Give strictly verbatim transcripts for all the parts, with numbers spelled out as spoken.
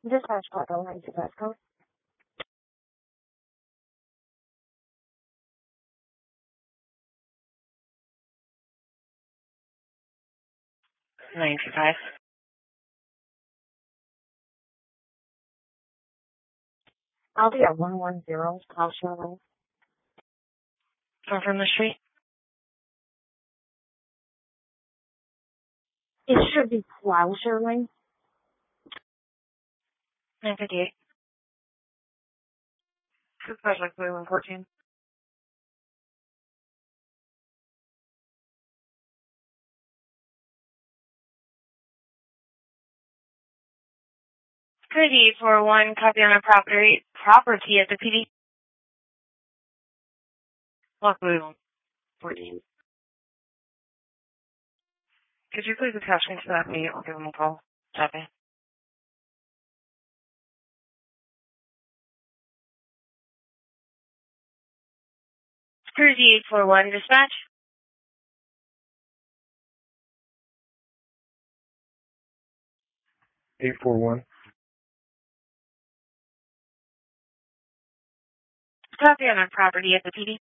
Dispatch Chicago, nine two five code. nine two five. I'll be at one one zero Cloudshare Lane. From the street. It should be Cloudshare Lane. nine fifty-eight. Dispatch like one fourteen. Security for one copy on a property property at the P D. Luckily, fourteen. Could you please attach me to that meeting? I'll give them a call. Copy. Security eight four one dispatch. eight four one. Copy on a property at the P D.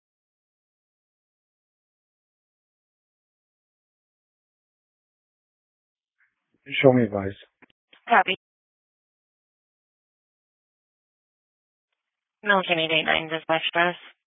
Show me advice. Copy. Milliken eight eight nine dispatch status.